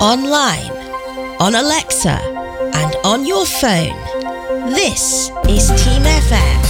online, on Alexa, and on your phone. This is Team FM.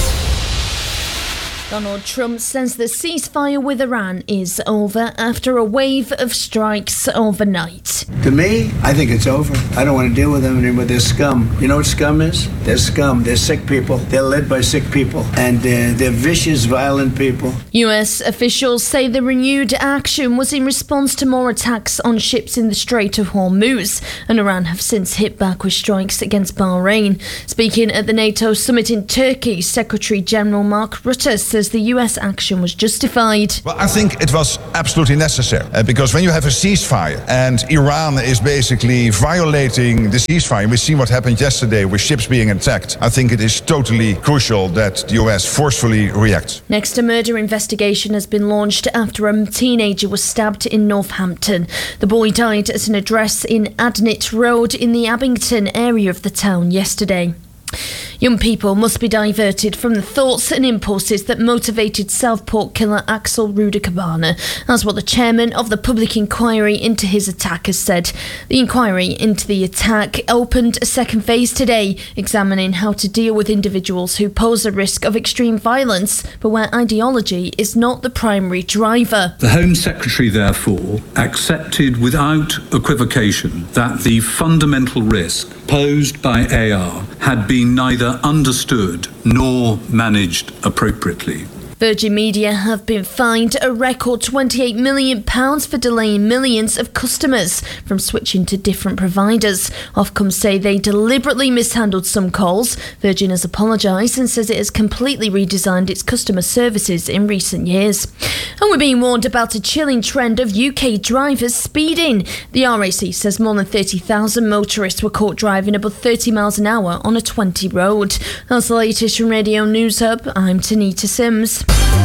Donald Trump says the ceasefire with Iran is over after a wave of strikes overnight. To me, I think it's over. I don't want to deal with them anymore. They're scum. You know what scum is? They're scum. They're sick people. They're led by sick people. And they're vicious, violent people. US officials say the renewed action was in response to more attacks on ships in the Strait of Hormuz. And Iran have since hit back with strikes against Bahrain. Speaking at the NATO summit in Turkey, Secretary General Mark Rutte says the US action was justified. Well, I think it was absolutely necessary because when you have a ceasefire and Iran is basically violating the ceasefire, we see what happened yesterday with ships being attacked. I think it is totally crucial that the US forcefully reacts. Next, a murder investigation has been launched after a teenager was stabbed in Northampton. The boy died at an address in Adnett Road in the Abington area of the town yesterday. Young people must be diverted from the thoughts and impulses that motivated Southport killer Axel Rudakabana. That's what the chairman of the public inquiry into his attack has said. The inquiry into the attack opened a second phase today, examining how to deal with individuals who pose a risk of extreme violence, but where ideology is not the primary driver. The Home Secretary, therefore, accepted without equivocation that the fundamental risk posed by AR had been neither understood nor managed appropriately. Virgin Media have been fined a record £28 million for delaying millions of customers from switching to different providers. Ofcom say they deliberately mishandled some calls. Virgin has apologised and says it has completely redesigned its customer services in recent years. And we're being warned about a chilling trend of UK drivers speeding. The RAC says more than 30,000 motorists were caught driving above 30 miles an hour on a 20 road. That's the latest from Radio News Hub. I'm Tanita Sims.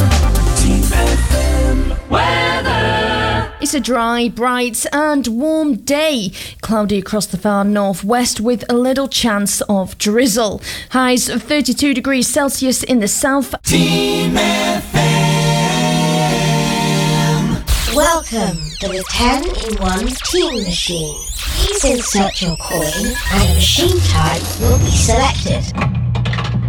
Team FM weather. It's a dry, bright and warm day. Cloudy across the far northwest with a little chance of drizzle. Highs of 32 degrees Celsius in the south. Team FM. Welcome to the 10-in-1 Team Machine. Please insert your coin and a machine type will be selected.